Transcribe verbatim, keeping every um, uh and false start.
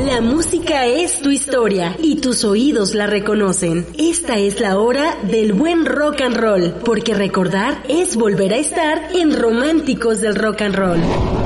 La música es tu historia y tus oídos la reconocen. Esta es la hora del buen rock and roll, porque recordar es volver a estar en Románticos del Rock and Roll.